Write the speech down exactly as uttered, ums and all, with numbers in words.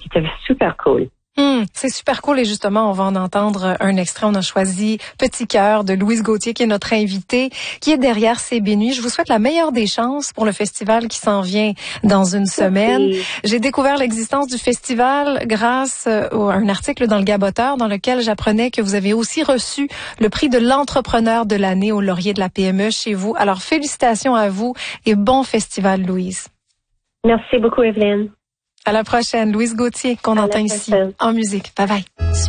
c'était super cool. Hum, c'est super cool et justement, on va en entendre un extrait. On a choisi Petit cœur de Louise Gauthier qui est notre invitée, qui est derrière C B Nuit. Je vous souhaite la meilleure des chances pour le festival qui s'en vient dans une semaine. Merci. J'ai découvert l'existence du festival grâce à un article dans le Gaboteur dans lequel j'apprenais que vous avez aussi reçu le prix de l'entrepreneur de l'année au Laurier de la P M E chez vous. Alors, félicitations à vous et bon festival, Louise. Merci beaucoup, Evelyne. À la prochaine. Louise Gauthier, qu'on À entend la ici prochaine. en musique. Bye bye.